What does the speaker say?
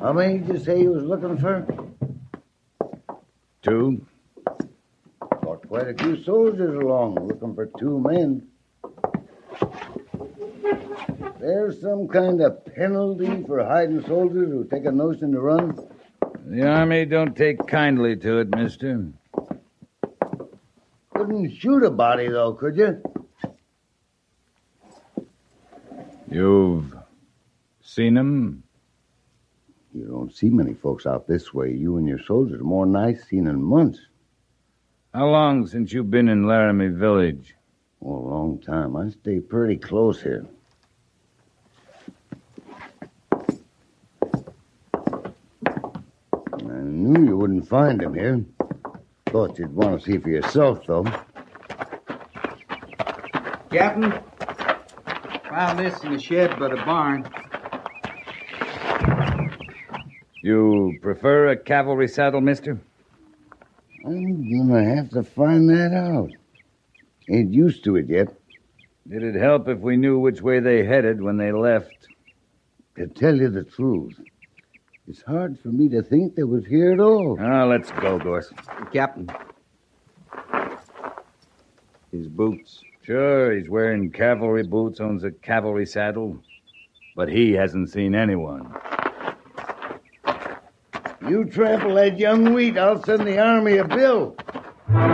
How many did you say you was looking for? 2. Got quite a few soldiers along, looking for 2 men. There's some kind of penalty for hiding soldiers who take a notion to run? The Army don't take kindly to it, mister. Couldn't shoot a body, though, could you? You've seen him? You don't see many folks out this way. You and your soldiers are more than I seen in months. How long since you've been in Laramie Village? Oh, a long time. I stay pretty close here. I knew you wouldn't find him here. Thought you'd want to see for yourself, though. Captain, found this in the shed by the barn. You prefer a cavalry saddle, mister? I'm gonna have to find that out. Ain't used to it yet. Did it help if we knew which way they headed when they left? To tell you the truth, it's hard for me to think they was here at all. Let's go, Gorse. Captain. His boots. Sure, he's wearing cavalry boots, owns a cavalry saddle. But he hasn't seen anyone. You trample that young wheat, I'll send the army a bill.